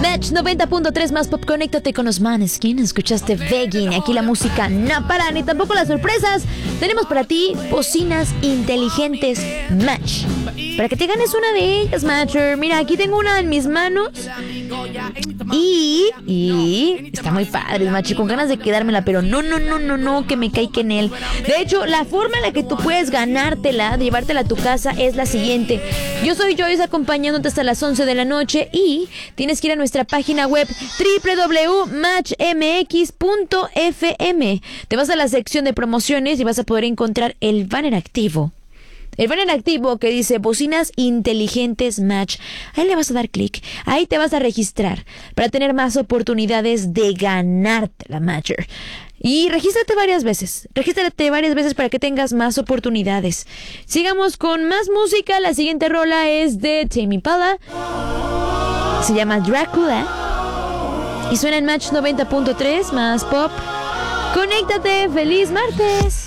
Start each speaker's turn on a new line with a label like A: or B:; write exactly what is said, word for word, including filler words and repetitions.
A: Match noventa punto tres más pop, conéctate con los Maneskin. Escuchaste Begging. Aquí la música no para, ni tampoco las sorpresas. Tenemos para ti bocinas inteligentes Match, para que te ganes una de ellas, Matcher. Mira, aquí tengo una en mis manos. Y, y está muy padre, Match, con ganas de quedármela, pero no, no, no, no, no, que me caiga en él. De hecho, la forma en la que tú puedes ganártela, de llevártela a tu casa, es la siguiente. Yo soy Joyce, acompañándote hasta las once de la noche, y tienes que ir a nuestra página web doble u doble u doble u punto match m x punto f m. Te vas a la sección de promociones y vas a poder encontrar el banner activo. El banner activo que dice bocinas inteligentes Match. Ahí le vas a dar clic. Ahí te vas a registrar para tener más oportunidades de ganarte la Matcher. Y regístrate varias veces. Regístrate varias veces para que tengas más oportunidades. Sigamos con más música. La siguiente rola es de Tame Impala. Se llama Drácula. Y suena en Match noventa punto tres más pop. Conéctate. ¡Feliz martes!